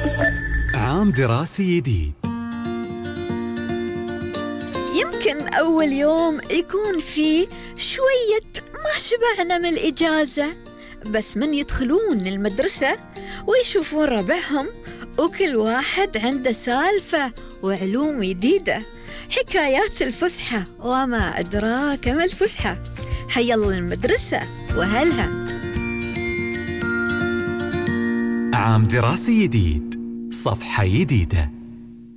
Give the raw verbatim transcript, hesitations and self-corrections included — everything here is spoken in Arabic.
عام دراسي جديد. يمكن أول يوم يكون فيه شوية ما شبعنا من الإجازة، بس من يدخلون المدرسة ويشوفون ربعهم وكل واحد عنده سالفة وعلوم جديدة، حكايات الفسحة وما أدراك ما الفسحة. حيا الله المدرسة وهلها. عام دراسي جديد، صفحة جديدة.